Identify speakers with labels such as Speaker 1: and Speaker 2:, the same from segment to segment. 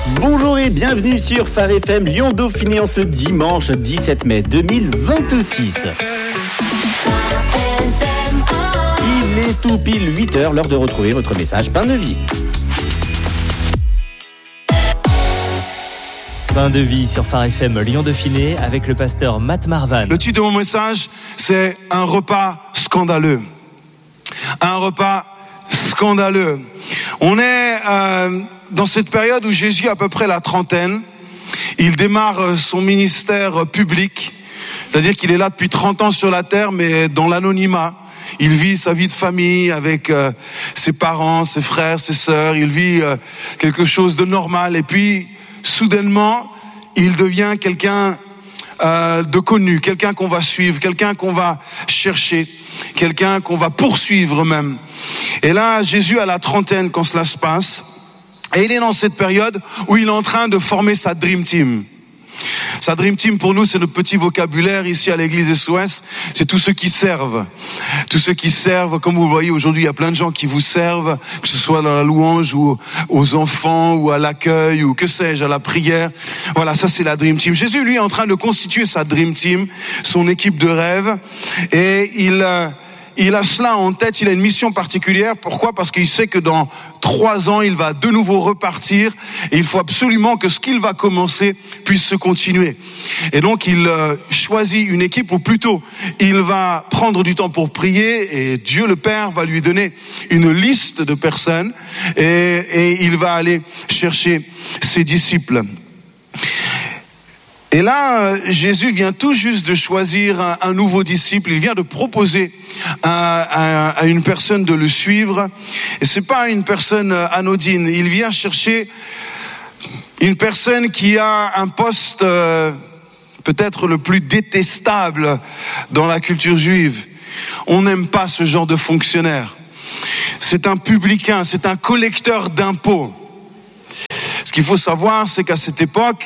Speaker 1: Bonjour et bienvenue sur Phare FM Lyon-Dauphiné en ce dimanche 17 mai 2026. Il est tout pile 8h, l'heure de retrouver votre message Pain de vie.
Speaker 2: Pain de vie sur Phare FM Lyon-Dauphiné avec le pasteur Matt Marvan.
Speaker 3: Le titre de mon message, c'est un repas scandaleux. Un repas scandaleux. On est dans cette période où Jésus a à peu près la trentaine. Il démarre son ministère public. C'est-à-dire qu'il est là depuis 30 ans sur la terre, mais dans l'anonymat. Il vit sa vie de famille avec ses parents, ses frères, ses sœurs. Il vit quelque chose de normal. Et puis, soudainement, il devient quelqu'un de connu, quelqu'un qu'on va suivre, quelqu'un qu'on va chercher, quelqu'un qu'on va poursuivre même. Et là, Jésus a la trentaine quand cela se passe. Et il est dans cette période où il est en train de former sa Dream Team. Sa Dream Team, pour nous, c'est notre petit vocabulaire ici à l'église SOS. C'est tous ceux qui servent. Tous ceux qui servent, comme vous voyez aujourd'hui, il y a plein de gens qui vous servent, que ce soit dans la louange ou aux enfants ou à l'accueil ou que sais-je, à la prière. Voilà, ça c'est la Dream Team. Jésus, lui, est en train de constituer sa Dream Team, son équipe de rêve. Et il a cela en tête, il a une mission particulière. Pourquoi ? Parce qu'il sait que dans 3 ans, il va de nouveau repartir. Et il faut absolument que ce qu'il va commencer puisse se continuer. Et donc, il choisit une équipe, ou plutôt, il va prendre du temps pour prier. Et Dieu le Père va lui donner une liste de personnes. Et il va aller chercher ses disciples. Et là, Jésus vient tout juste de choisir un nouveau disciple. Il vient de proposer à une personne de le suivre. Et c'est pas une personne anodine. Il vient chercher une personne qui a un poste peut-être le plus détestable dans la culture juive. On n'aime pas ce genre de fonctionnaire. C'est un publicain, c'est un collecteur d'impôts. Ce qu'il faut savoir, c'est qu'à cette époque,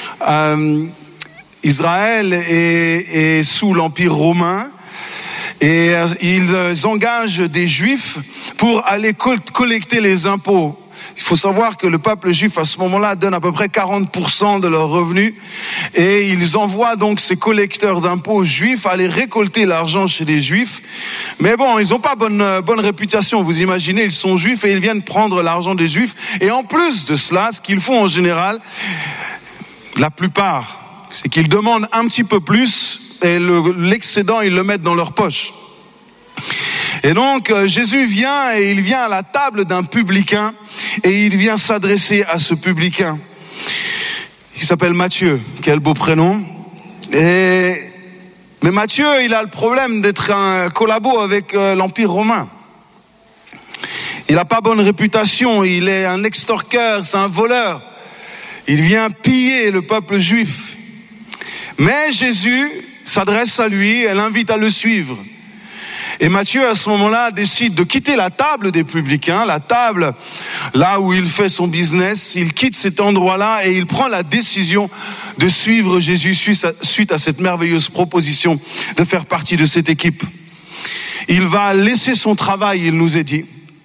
Speaker 3: Israël est sous l'Empire romain et ils engagent des Juifs pour aller collecter les impôts. Il faut savoir que le peuple juif à ce moment-là donne à peu près 40% de leurs revenus et ils envoient donc ces collecteurs d'impôts juifs aller récolter l'argent chez les Juifs. Mais bon, ils n'ont pas bonne réputation. Vous imaginez, ils sont juifs et ils viennent prendre l'argent des Juifs. Et en plus de cela, ce qu'ils font en général, la plupart, c'est qu'ils demandent un petit peu plus et l'excédent, ils le mettent dans leur poche. Et donc, Jésus vient et il vient à la table d'un publicain et il vient s'adresser à ce publicain. Il s'appelle Matthieu, quel beau prénom. Mais Matthieu, il a le problème d'être un collabo avec l'Empire romain. Il n'a pas bonne réputation, il est un extorqueur, c'est un voleur. Il vient piller le peuple juif. Mais Jésus s'adresse à lui et l'invite à le suivre. Et Matthieu, à ce moment-là, décide de quitter la table des publicains, la table là où il fait son business. Il quitte cet endroit-là et il prend la décision de suivre Jésus suite à cette merveilleuse proposition de faire partie de cette équipe. Il va laisser son travail, il nous est dit.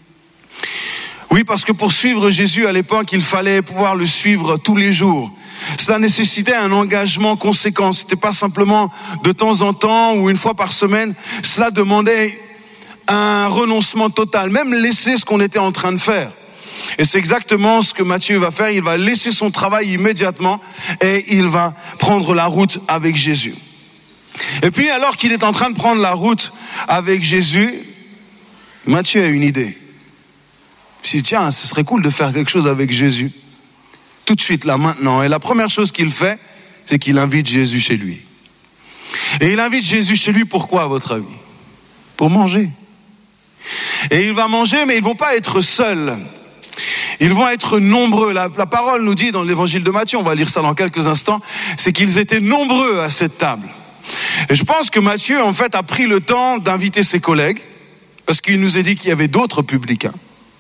Speaker 3: Oui, parce que pour suivre Jésus à l'époque, il fallait pouvoir le suivre tous les jours. Cela nécessitait un engagement conséquent. C'était pas simplement de temps en temps ou une fois par semaine. Cela demandait un renoncement total, même laisser ce qu'on était en train de faire. Et c'est exactement ce que Matthieu va faire. Il va laisser son travail immédiatement et il va prendre la route avec Jésus. Et puis, alors qu'il est en train de prendre la route avec Jésus, Matthieu a une idée. Il se dit, tiens, ce serait cool de faire quelque chose avec Jésus. Tout de suite, là, maintenant. Et la première chose qu'il fait, c'est qu'il invite Jésus chez lui. Et il invite Jésus chez lui, pourquoi, à votre avis ? Pour manger. Et il va manger, mais ils ne vont pas être seuls. Ils vont être nombreux. La parole nous dit dans l'évangile de Matthieu, on va lire ça dans quelques instants, c'est qu'ils étaient nombreux à cette table. Et je pense que Matthieu, en fait, a pris le temps d'inviter ses collègues, parce qu'il nous a dit qu'il y avait d'autres publicains.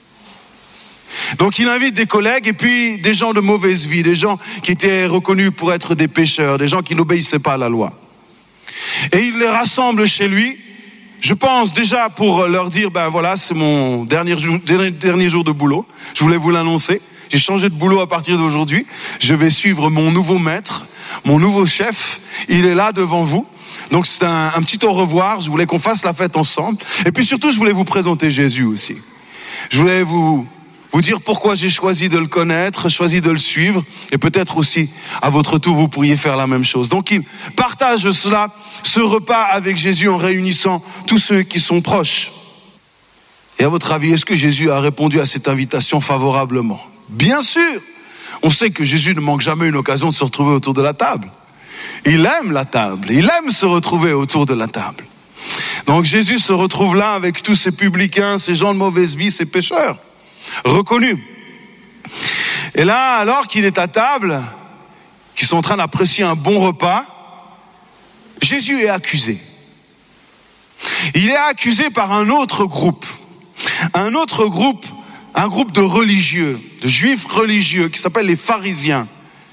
Speaker 3: Donc il invite des collègues et puis des gens de mauvaise vie, des gens qui étaient reconnus pour être des pécheurs, des gens qui n'obéissaient pas à la loi. Et il les rassemble chez lui, je pense déjà pour leur dire, ben voilà, c'est mon dernier jour de boulot, je voulais vous l'annoncer, J'ai changé de boulot à partir d'aujourd'hui. Je vais suivre mon nouveau maître, mon nouveau chef. Il est là devant vous. Donc c'est un petit au revoir. Je voulais qu'on fasse la fête ensemble. Et puis surtout, je voulais vous présenter Jésus aussi. Je voulais vous dire pourquoi j'ai choisi de le connaître, choisi de le suivre. Et peut-être aussi, à votre tour, vous pourriez faire la même chose. Donc il partage ce repas avec Jésus en réunissant tous ceux qui sont proches. Et à votre avis, est-ce que Jésus a répondu à cette invitation favorablement ? Bien sûr. On sait que Jésus ne manque jamais une occasion de se retrouver autour de la table. Il aime la table. Il aime se retrouver autour de la table. Donc Jésus se retrouve là avec tous ces publicains, ces gens de mauvaise vie, ces pécheurs reconnus. Et là, alors qu'il est à table, qu'ils sont en train d'apprécier un bon repas, Jésus est accusé. Il est accusé par un autre groupe. Un groupe de religieux, de juifs religieux, qui s'appellent les pharisiens.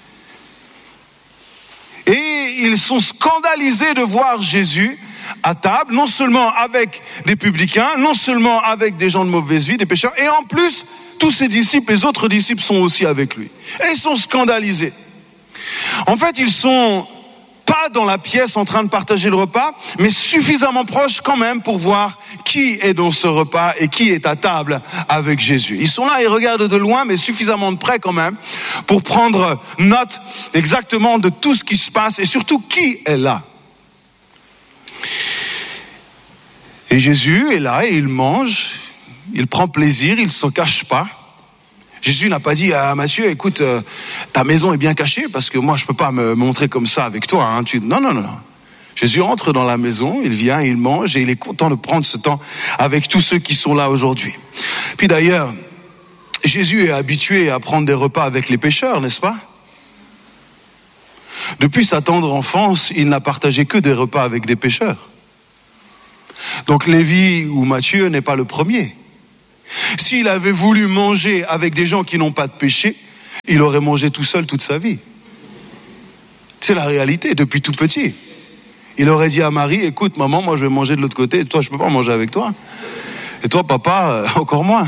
Speaker 3: Et ils sont scandalisés de voir Jésus à table, non seulement avec des publicains, non seulement avec des gens de mauvaise vie, des pécheurs, et en plus, tous ses disciples, les autres disciples sont aussi avec lui. Et ils sont scandalisés. En fait, ils sont pas dans la pièce en train de partager le repas, mais suffisamment proches quand même pour voir qui est dans ce repas et qui est à table avec Jésus. Ils sont là, ils regardent de loin, mais suffisamment de près quand même pour prendre note exactement de tout ce qui se passe et surtout qui est là. Et Jésus est là et il mange, il prend plaisir, il ne s'en cache pas. Jésus n'a pas dit à Matthieu, écoute, ta maison est bien cachée parce que moi je peux pas me montrer comme ça avec toi. Hein. Non. Jésus entre dans la maison, il vient, il mange et il est content de prendre ce temps avec tous ceux qui sont là aujourd'hui. Puis d'ailleurs, Jésus est habitué à prendre des repas avec les pécheurs, n'est-ce pas ? Depuis sa tendre enfance, il n'a partagé que des repas avec des pécheurs. Donc Lévi ou Matthieu n'est pas le premier. S'il avait voulu manger avec des gens qui n'ont pas de péché, il aurait mangé tout seul toute sa vie. C'est la réalité, depuis tout petit. Il aurait dit à Marie, écoute maman, moi je vais manger de l'autre côté, et toi je peux pas manger avec toi. Et toi papa, encore moins.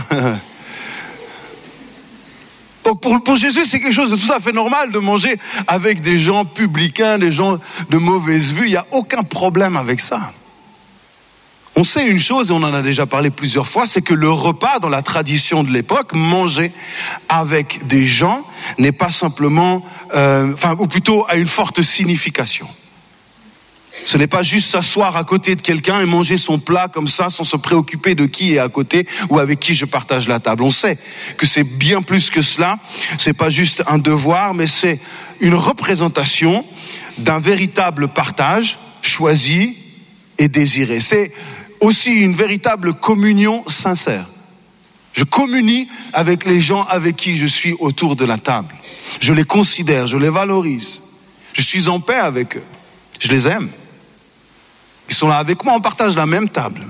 Speaker 3: Donc pour Jésus, c'est quelque chose de tout à fait normal de manger avec des gens publicains, des gens de mauvaise vue. Il n'y a aucun problème avec ça. On sait une chose, et on en a déjà parlé plusieurs fois, c'est que le repas, dans la tradition de l'époque, manger avec des gens n'est pas simplement, ou plutôt a une forte signification. Ce n'est pas juste s'asseoir à côté de quelqu'un et manger son plat comme ça, sans se préoccuper de qui est à côté ou avec qui je partage la table. On sait que c'est bien plus que cela. C'est pas juste un devoir, mais c'est une représentation d'un véritable partage choisi et désiré. C'est aussi une véritable communion sincère. Je communie avec les gens avec qui je suis autour de la table. Je les considère, je les valorise. Je suis en paix avec eux. Je les aime. Ils sont là avec moi, on partage la même table.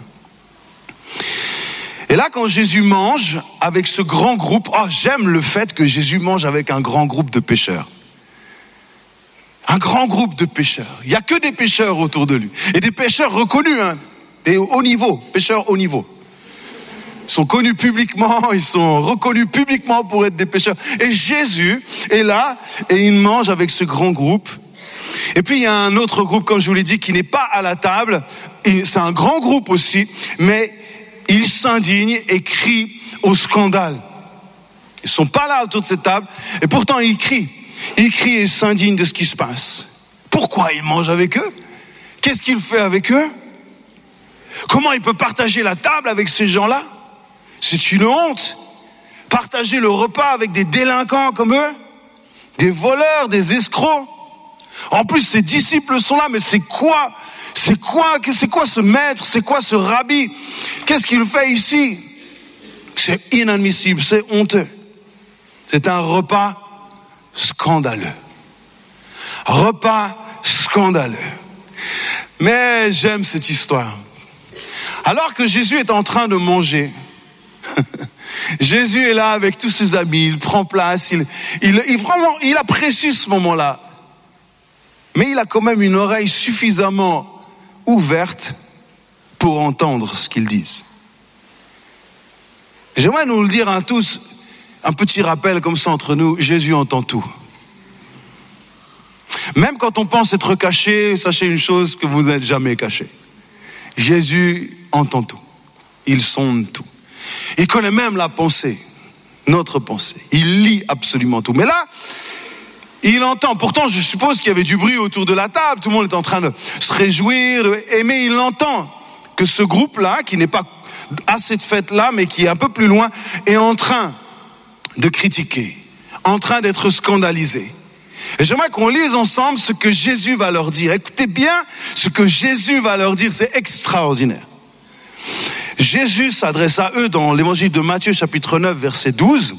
Speaker 3: Et là, quand Jésus mange avec ce grand groupe, j'aime le fait que Jésus mange avec un grand groupe de pécheurs. Un grand groupe de pécheurs. Il n'y a que des pécheurs autour de lui. Et des pécheurs reconnus, des haut niveau, pécheurs haut niveau. Ils sont connus publiquement, ils sont reconnus publiquement pour être des pécheurs. Et Jésus est là et il mange avec ce grand groupe. Et puis il y a un autre groupe, comme je vous l'ai dit, qui n'est pas à la table. Et c'est un grand groupe aussi, mais ils s'indignent et crient au scandale. Ils ne sont pas là autour de cette table, et pourtant ils crient. Ils crient et s'indignent de ce qui se passe. Pourquoi il mange avec eux ? Qu'est-ce qu'il fait avec eux ? Comment il peut partager la table avec ces gens-là ? C'est une honte. Partager le repas avec des délinquants comme eux, des voleurs, des escrocs. En plus, ses disciples sont là, mais c'est quoi ce maître, c'est quoi ce rabbi ? Qu'est-ce qu'il fait ici ? C'est inadmissible, c'est honteux. C'est un repas scandaleux. Repas scandaleux. Mais j'aime cette histoire. Alors que Jésus est en train de manger, Jésus est là avec tous ses amis, il prend place, il apprécie ce moment-là. Mais il a quand même une oreille suffisamment ouverte pour entendre ce qu'ils disent. J'aimerais nous le dire à tous, un petit rappel comme ça entre nous, Jésus entend tout. Même quand on pense être caché, sachez une chose que vous n'êtes jamais caché. Jésus entend tout. Il sonde tout. Il connaît même la pensée, notre pensée. Il lit absolument tout. Mais là, il entend. Pourtant, je suppose qu'il y avait du bruit autour de la table. Tout le monde est en train de se réjouir, mais il entend que ce groupe-là, qui n'est pas à cette fête-là, mais qui est un peu plus loin, est en train de critiquer, en train d'être scandalisé. Et j'aimerais qu'on lise ensemble ce que Jésus va leur dire. Écoutez bien ce que Jésus va leur dire, c'est extraordinaire. Jésus s'adresse à eux dans l'évangile de Matthieu, chapitre 9, verset 12.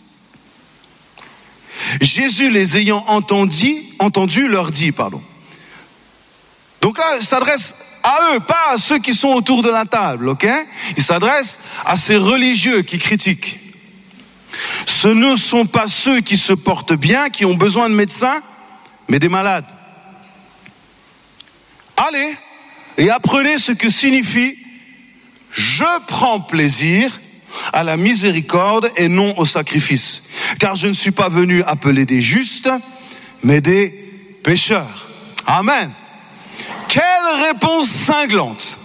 Speaker 3: Jésus, les ayant entendus, leur dit, Donc là, il s'adresse à eux, pas à ceux qui sont autour de la table, ok? Il s'adresse à ces religieux qui critiquent. Ce ne sont pas ceux qui se portent bien, qui ont besoin de médecins, mais des malades. Allez et apprenez ce que signifie « Je prends plaisir à la miséricorde et non au sacrifice, car je ne suis pas venu appeler des justes, mais des pécheurs. » Amen. Quelle réponse cinglante.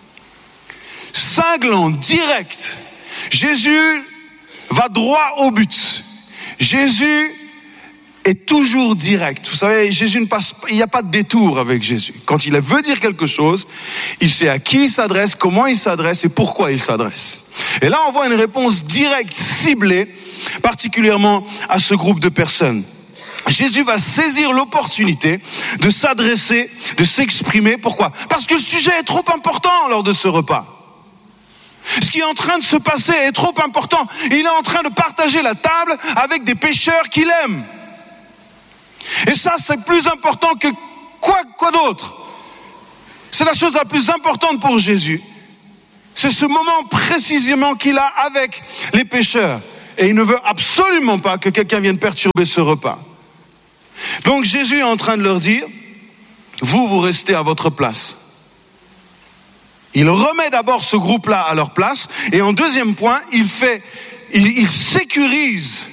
Speaker 3: Cinglante, directe. Jésus va droit au but. Jésus est toujours direct. Vous savez, Jésus il n'y a pas de détour avec Jésus. Quand il veut dire quelque chose, il sait à qui il s'adresse, comment il s'adresse et pourquoi il s'adresse. Et là, on voit une réponse directe, ciblée, particulièrement à ce groupe de personnes. Jésus va saisir l'opportunité de s'adresser, de s'exprimer. Pourquoi ? Parce que le sujet est trop important lors de ce repas. Ce qui est en train de se passer est trop important. Il est en train de partager la table avec des pécheurs qu'il aime. Et ça, c'est plus important que quoi d'autre. C'est la chose la plus importante pour Jésus. C'est ce moment précisément qu'il a avec les pécheurs. Et il ne veut absolument pas que quelqu'un vienne perturber ce repas. Donc Jésus est en train de leur dire, vous restez à votre place. Il remet d'abord ce groupe-là à leur place, et en deuxième point, il sécurise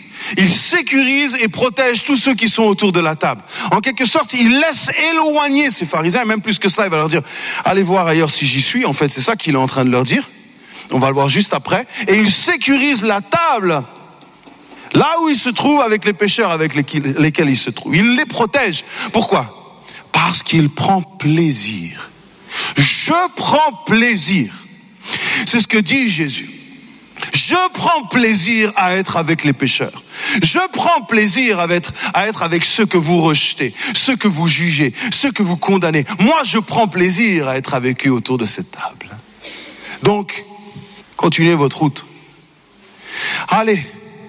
Speaker 3: et protège tous ceux qui sont autour de la table. En quelque sorte, il laisse éloigner ces pharisiens, et même plus que cela, il va leur dire, allez voir ailleurs si j'y suis. En fait, c'est ça qu'il est en train de leur dire. On va le voir juste après. Et il sécurise la table, là où il se trouve, avec les pécheurs avec lesquels il se trouve. Il les protège. Pourquoi ? Parce qu'il prend plaisir. Je prends plaisir. C'est ce que dit Jésus. Je prends plaisir à être avec les pécheurs. Je prends plaisir à être avec ceux que vous rejetez, ceux que vous jugez, ceux que vous condamnez. Moi, je prends plaisir à être avec eux autour de cette table. Donc, continuez votre route. Allez.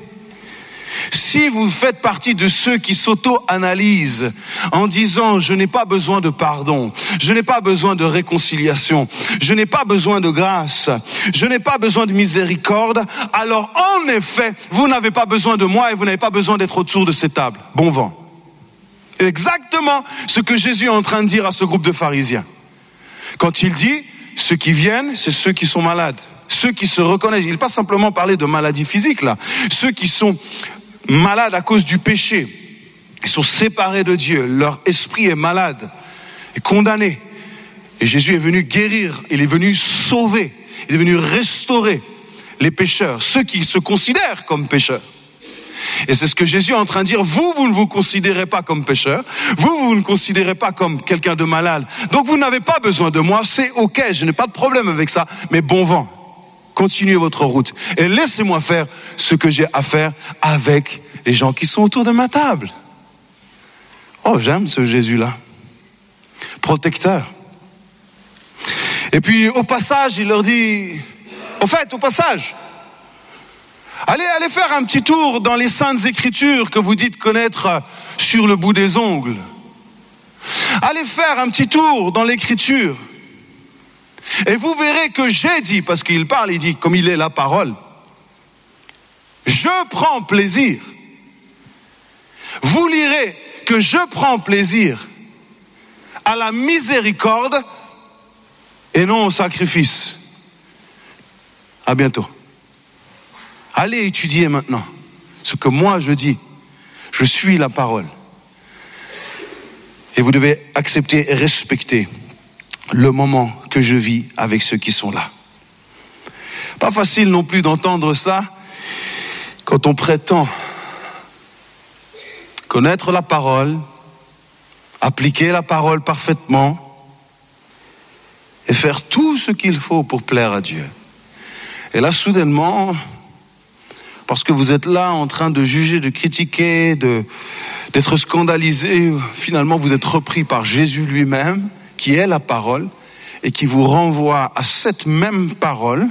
Speaker 3: Si vous faites partie de ceux qui s'auto-analysent en disant « je n'ai pas besoin de pardon, je n'ai pas besoin de réconciliation, je n'ai pas besoin de grâce, je n'ai pas besoin de miséricorde », alors en effet, vous n'avez pas besoin de moi et vous n'avez pas besoin d'être autour de cette table. Bon vent. Exactement ce que Jésus est en train de dire à ce groupe de pharisiens. Quand il dit « ceux qui viennent, c'est ceux qui sont malades ». Ceux qui se reconnaissent, il n'a pas simplement parlé de maladie physique là, ceux qui sont malades à cause du péché, ils sont séparés de Dieu, leur esprit est malade, est condamné. Et Jésus est venu guérir, il est venu sauver, il est venu restaurer les pécheurs, ceux qui se considèrent comme pécheurs. Et c'est ce que Jésus est en train de dire, vous ne vous considérez pas comme pécheur, vous ne considérez pas comme quelqu'un de malade, donc vous n'avez pas besoin de moi, c'est ok, je n'ai pas de problème avec ça, mais bon vent. Continuez votre route et laissez-moi faire ce que j'ai à faire avec les gens qui sont autour de ma table. Oh, j'aime ce Jésus-là. Protecteur. Et puis, au passage, il leur dit, au passage, allez faire un petit tour dans les Saintes Écritures que vous dites connaître sur le bout des ongles. Allez faire un petit tour dans l'Écriture. Et vous verrez que j'ai dit, parce qu'il parle, il dit, comme il est la parole, je prends plaisir. Vous lirez que je prends plaisir à la miséricorde et non au sacrifice. À bientôt. Allez étudier maintenant. ce que moi je dis. Je suis la parole. Et vous devez accepter et respecter le moment que je vis avec ceux qui sont là. Pas facile non plus d'entendre ça quand on prétend connaître la parole, appliquer la parole parfaitement et faire tout ce qu'il faut pour plaire à Dieu. Et là, soudainement, parce que vous êtes là en train de juger, de critiquer, d'être scandalisé, finalement vous êtes repris par Jésus lui-même, qui est la parole, et qui vous renvoie à cette même parole.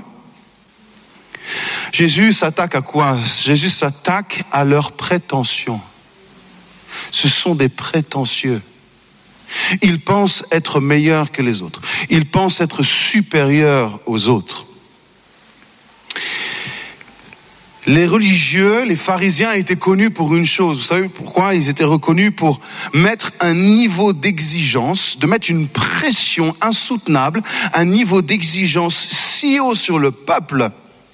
Speaker 3: Jésus s'attaque à quoi? Jésus s'attaque à leurs prétentions. Ce sont des prétentieux. Ils pensent être meilleurs que les autres. Ils pensent être supérieurs aux autres. Les religieux, les pharisiens étaient connus pour une chose. Vous savez pourquoi? Ils étaient reconnus pour mettre un niveau d'exigence, de mettre une pression insoutenable, un niveau d'exigence si haut sur le peuple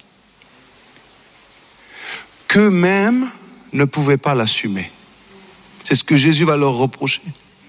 Speaker 3: qu'eux-mêmes ne pouvaient pas l'assumer. C'est ce que Jésus va leur reprocher.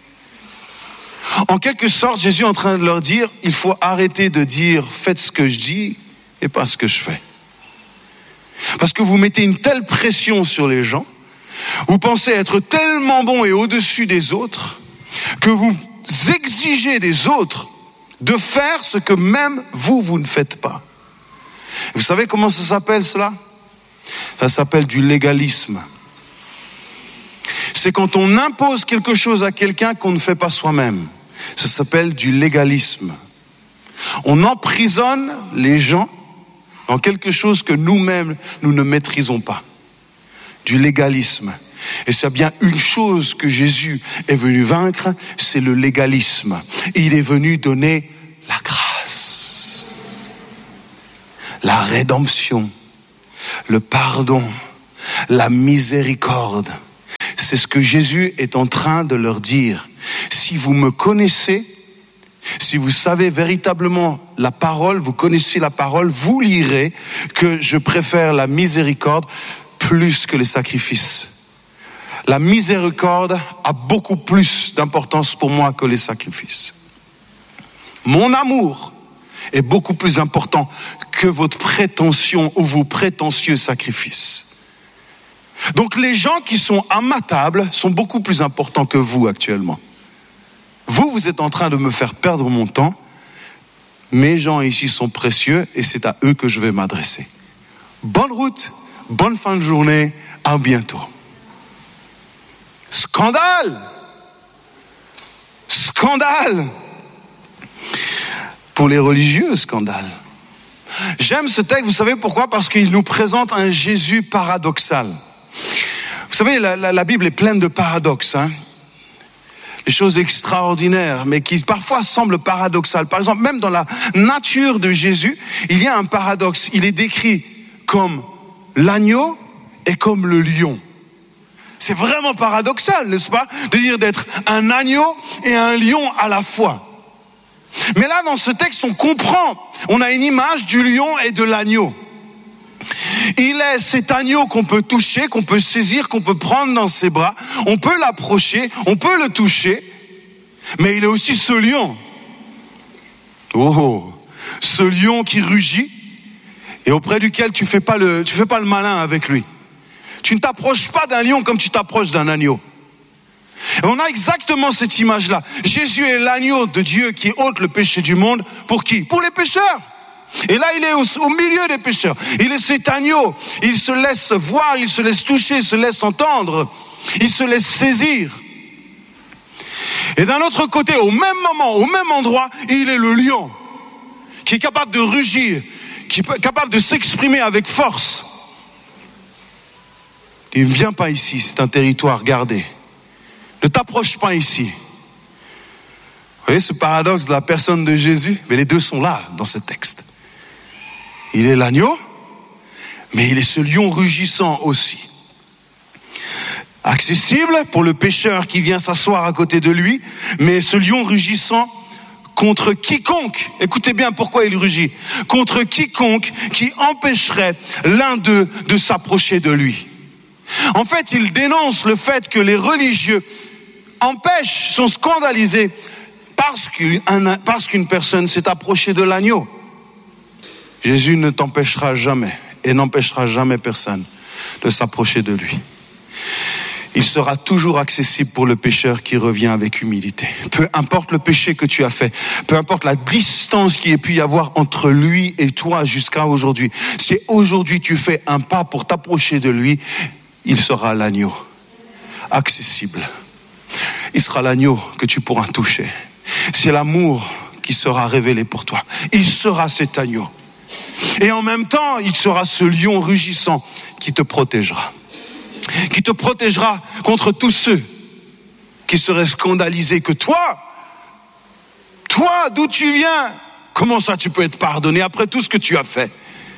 Speaker 3: En quelque sorte, Jésus est en train de leur dire, il faut arrêter de dire « faites ce que je dis et pas ce que je fais ». Parce que vous mettez une telle pression sur les gens, vous pensez être tellement bon et au-dessus des autres, que vous exigez des autres de faire ce que même vous ne faites pas. Vous savez comment ça s'appelle cela? Ça s'appelle du légalisme. C'est quand on impose quelque chose à quelqu'un qu'on ne fait pas soi-même. Ça s'appelle du légalisme. On emprisonne les gens dans quelque chose que nous-mêmes, nous ne maîtrisons pas. Du légalisme. Et c'est bien une chose que Jésus est venu vaincre, c'est le légalisme. Il est venu donner la grâce, la rédemption, le pardon, la miséricorde. C'est ce que Jésus est en train de leur dire. Si vous me connaissez, si vous savez véritablement la parole, vous connaissez la parole, vous lirez que je préfère la miséricorde plus que les sacrifices. La miséricorde a beaucoup plus d'importance pour moi que les sacrifices. Mon amour est beaucoup plus important que votre prétention ou vos prétentieux sacrifices. Donc les gens qui sont à ma table sont beaucoup plus importants que vous actuellement. Vous êtes en train de me faire perdre mon temps. Mes gens ici sont précieux et c'est à eux que je vais m'adresser. Bonne route, bonne fin de journée, à bientôt. Scandale! Scandale! Pour les religieux, scandale. J'aime ce texte, vous savez pourquoi? Parce qu'il nous présente un Jésus paradoxal. Vous savez, la Bible est pleine de paradoxes, hein? Des choses extraordinaires, mais qui parfois semblent paradoxales. Par exemple, même dans la nature de Jésus, il y a un paradoxe. Il est décrit comme l'agneau et comme le lion. C'est vraiment paradoxal, n'est-ce pas? De dire d'être un agneau et un lion à la fois. Mais là, dans ce texte, on comprend. On a une image du lion et de l'agneau. Il est cet agneau qu'on peut toucher, qu'on peut saisir, qu'on peut prendre dans ses bras. On peut l'approcher, on peut le toucher. Mais il est aussi ce lion. Oh, ce lion qui rugit et auprès duquel tu fais pas le malin avec lui. Tu ne t'approches pas d'un lion comme tu t'approches d'un agneau. Et on a exactement cette image-là. Jésus est l'agneau de Dieu qui ôte le péché du monde. Pour qui? Pour les pécheurs. Et là, il est au milieu des pécheurs. Il est cet agneau. Il se laisse voir, il se laisse toucher, il se laisse entendre, il se laisse saisir. Et d'un autre côté, au même moment, au même endroit, il est le lion qui est capable de rugir, qui est capable de s'exprimer avec force. Il ne vient pas ici, c'est un territoire gardé. Ne t'approche pas ici. Vous voyez ce paradoxe de la personne de Jésus? Mais les deux sont là dans ce texte. Il est l'agneau, mais il est ce lion rugissant aussi. Accessible pour le pécheur qui vient s'asseoir à côté de lui, mais ce lion rugissant contre quiconque, écoutez bien pourquoi il rugit, contre quiconque qui empêcherait l'un d'eux de s'approcher de lui. En fait, il dénonce le fait que les religieux sont scandalisés parce qu'une personne s'est approchée de l'agneau. Jésus ne t'empêchera jamais et n'empêchera jamais personne de s'approcher de lui. Il sera toujours accessible pour le pécheur qui revient avec humilité. Peu importe le péché que tu as fait, peu importe la distance qu'il ait pu y avoir entre lui et toi jusqu'à aujourd'hui, si aujourd'hui tu fais un pas pour t'approcher de lui, il sera l'agneau, accessible. Il sera l'agneau que tu pourras toucher. C'est l'amour qui sera révélé pour toi. Il sera cet agneau. Et en même temps, il sera ce lion rugissant qui te protégera. Qui te protégera contre tous ceux qui seraient scandalisés que toi, d'où tu viens, comment ça tu peux être pardonné après tout ce que tu as fait?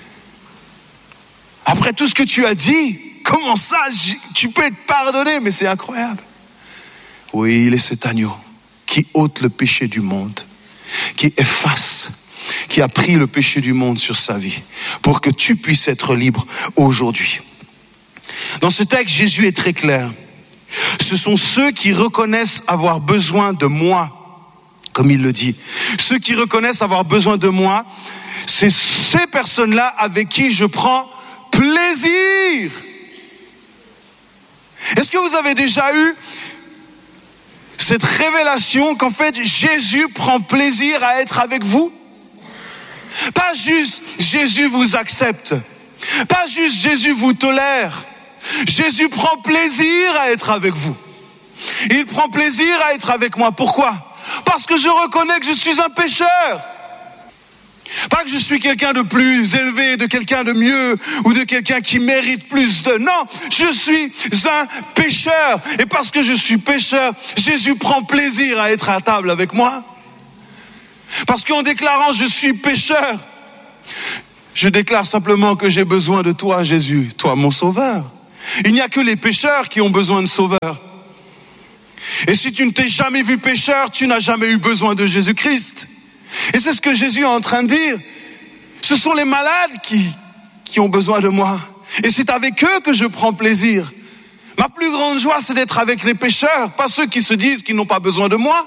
Speaker 3: Après tout ce que tu as dit, comment ça tu peux être pardonné? Mais c'est incroyable. Oui, il est cet agneau qui ôte le péché du monde, qui efface, qui a pris le péché du monde sur sa vie pour que tu puisses être libre aujourd'hui. Dans ce texte, Jésus est très clair. Ce sont ceux qui reconnaissent avoir besoin de moi, comme il le dit. Ceux qui reconnaissent avoir besoin de moi, c'est ces personnes-là avec qui je prends plaisir. Est-ce que vous avez déjà eu cette révélation qu'en fait Jésus prend plaisir à être avec vous? Pas juste Jésus vous accepte, pas juste Jésus vous tolère. Jésus prend plaisir à être avec vous. Il prend plaisir à être avec moi. Pourquoi? Parce que je reconnais que je suis un pécheur. Pas que je suis quelqu'un de plus élevé, de quelqu'un de mieux ou de quelqu'un qui mérite plus de... Non, je suis un pécheur. Et parce que je suis pécheur, Jésus prend plaisir à être à table avec moi. Parce qu'en déclarant je suis pécheur, je déclare simplement que j'ai besoin de toi, Jésus, toi mon sauveur. Il n'y a que les pécheurs qui ont besoin de sauveur. Et si tu ne t'es jamais vu pécheur, tu n'as jamais eu besoin de Jésus-Christ. Et c'est ce que Jésus est en train de dire. Ce sont les malades qui ont besoin de moi. Et c'est avec eux que je prends plaisir. Ma plus grande joie, c'est d'être avec les pécheurs, pas ceux qui se disent qu'ils n'ont pas besoin de moi.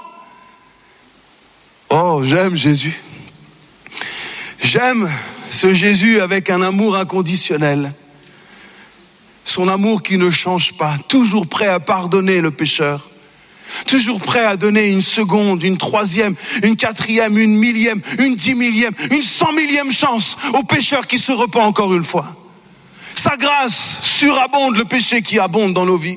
Speaker 3: Oh, j'aime Jésus. J'aime ce Jésus avec un amour inconditionnel. Son amour qui ne change pas, toujours prêt à pardonner le pécheur. Toujours prêt à donner une seconde, une troisième, une quatrième, une millième, une 10 millième, une 100 millième chance au pécheur qui se repent encore une fois. Sa grâce surabonde le péché qui abonde dans nos vies.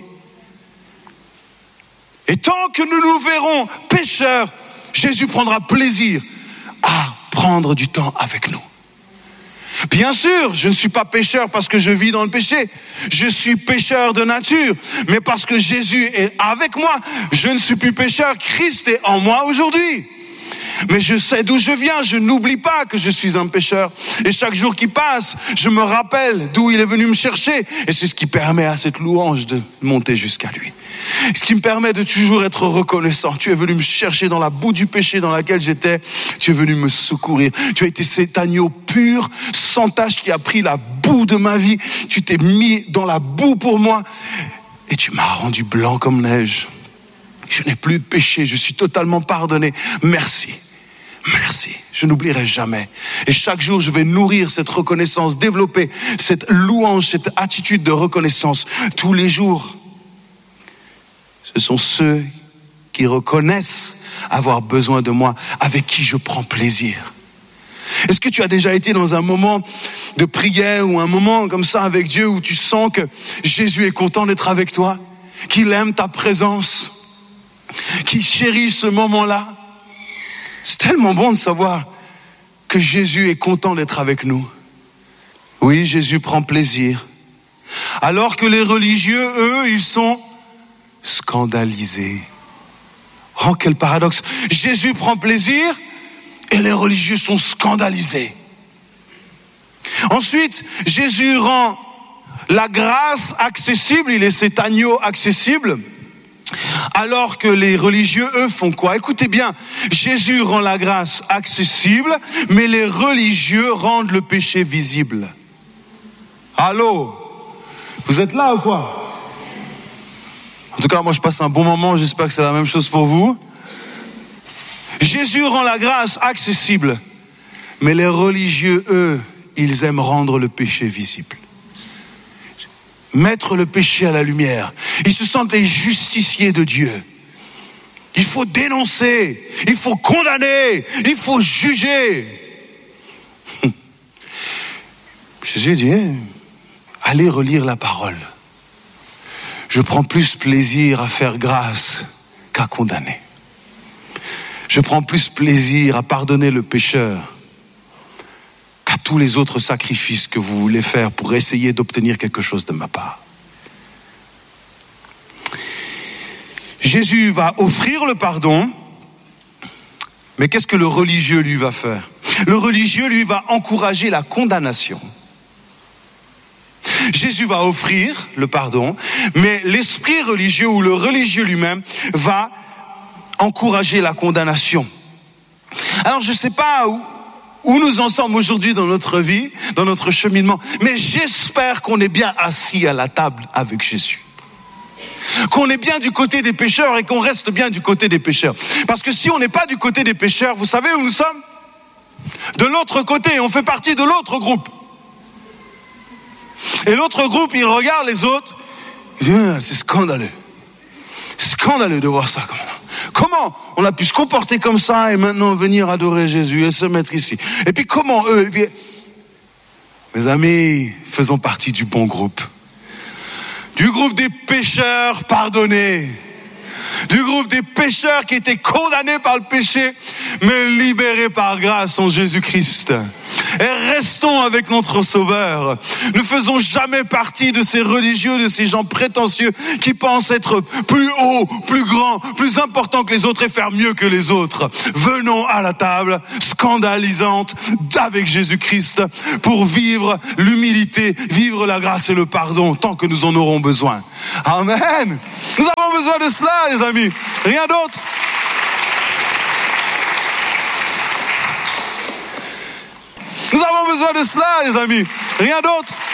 Speaker 3: Et tant que nous nous verrons pécheurs, Jésus prendra plaisir à prendre du temps avec nous. Bien sûr, je ne suis pas pécheur parce que je vis dans le péché. Je suis pécheur de nature. Mais parce que Jésus est avec moi, je ne suis plus pécheur. Christ est en moi aujourd'hui. Mais je sais d'où je viens. Je n'oublie pas que je suis un pécheur. Et chaque jour qui passe, je me rappelle d'où il est venu me chercher. Et c'est ce qui permet à cette louange de monter jusqu'à lui. Ce qui me permet de toujours être reconnaissant. Tu es venu me chercher dans la boue du péché dans laquelle j'étais. Tu es venu me secourir. Tu as été cet agneau pur, sans tache, qui a pris la boue de ma vie. Tu t'es mis dans la boue pour moi. Et tu m'as rendu blanc comme neige. Je n'ai plus de péché. Je suis totalement pardonné. Merci. Merci, je n'oublierai jamais. Et chaque jour, je vais nourrir cette reconnaissance, développer cette louange, cette attitude de reconnaissance tous les jours. Ce sont ceux qui reconnaissent avoir besoin de moi, avec qui je prends plaisir. Est-ce que tu as déjà été dans un moment de prière ou un moment comme ça avec Dieu où tu sens que Jésus est content d'être avec toi, qu'il aime ta présence, qu'il chérit ce moment-là? C'est tellement bon de savoir que Jésus est content d'être avec nous. Oui, Jésus prend plaisir. Alors que les religieux, eux, ils sont scandalisés. Oh, quel paradoxe. Jésus prend plaisir et les religieux sont scandalisés. Ensuite, Jésus rend la grâce accessible. Il est cet agneau accessible. Alors que les religieux, eux, font quoi? Écoutez bien, Jésus rend la grâce accessible, mais les religieux rendent le péché visible. Allô? Vous êtes là ou quoi? En tout cas, moi je passe un bon moment, j'espère que c'est la même chose pour vous. Jésus rend la grâce accessible, mais les religieux, eux, ils aiment rendre le péché visible. Mettre le péché à la lumière. Ils se sentent les justiciers de Dieu. Il faut dénoncer, il faut condamner, il faut juger. Jésus dit, allez relire la parole. Je prends plus plaisir à faire grâce qu'à condamner. Je prends plus plaisir à pardonner le pécheur qu'à tous les autres sacrifices que vous voulez faire pour essayer d'obtenir quelque chose de ma part. Jésus va offrir le pardon, mais qu'est-ce que le religieux lui va faire? Le religieux lui va encourager la condamnation. Jésus va offrir le pardon, mais l'esprit religieux ou le religieux lui-même va encourager la condamnation. Alors je ne sais pas où nous en sommes aujourd'hui dans notre vie, dans notre cheminement, mais j'espère qu'on est bien assis à la table avec Jésus. Qu'on est bien du côté des pécheurs et qu'on reste bien du côté des pécheurs. Parce que si on n'est pas du côté des pécheurs, vous savez où nous sommes? De l'autre côté, on fait partie de l'autre groupe. Et l'autre groupe, il regarde les autres, il dit, c'est scandaleux. Scandaleux de voir ça. Comment on a pu se comporter comme ça et maintenant venir adorer Jésus et se mettre ici? Et puis comment eux, mes amis, faisons partie du bon groupe. Du groupe des pécheurs pardonnés. Du groupe des pécheurs qui étaient condamnés par le péché, mais libérés par grâce en Jésus-Christ. Et restons avec notre Sauveur. Ne faisons jamais partie de ces religieux, de ces gens prétentieux qui pensent être plus haut, plus grand, plus important que les autres et faire mieux que les autres. Venons à la table scandalisante avec Jésus-Christ pour vivre l'humilité, vivre la grâce et le pardon tant que nous en aurons besoin. Amen. Nous avons besoin de cela, les amis. Rien d'autre. Nous avons besoin de cela, les amis. Rien d'autre.